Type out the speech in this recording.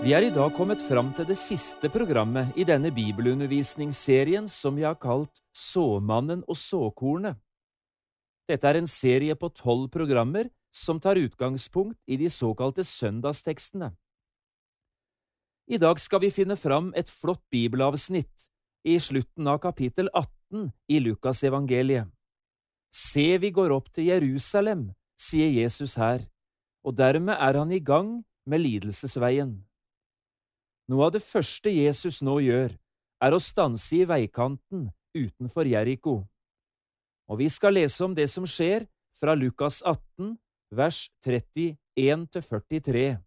Vi er i dag kommet fram til det siste programmet i denne bibelundervisningsserien som vi har kalt Såmannen og såkornet. Dette er en serie på 12 programmer som tar utgangspunkt i de såkalte søndagstekstene. I dag skal vi finne fram et flott bibelavsnitt i slutten av kapittel 18 i Lukas evangeliet. Se, vi går opp til Jerusalem, sier Jesus her, og dermed er han i gang med lidelsesveien. Noe av det første Jesus nå gjør, er å stanse i veikanten utenfor Jeriko. Og vi skal lese om det som skjer fra Lukas 18, vers 31-43.